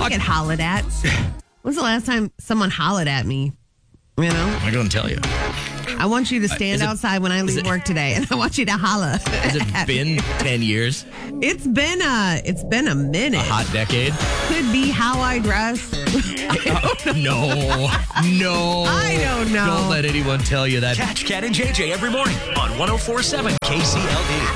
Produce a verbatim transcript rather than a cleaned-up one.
I get hollered at. When's the last time someone hollered at me? You know? I'm going to tell you. I want you to stand Uh, it- outside when I leave it- work today, and I want you to holler. Has it been ten years? It's been a, it's been a minute. A hot decade? Could be how I dress. No. No. I don't know. Don't let anyone tell you that. Catch Cat and J J every morning on one oh four point seven K C L D.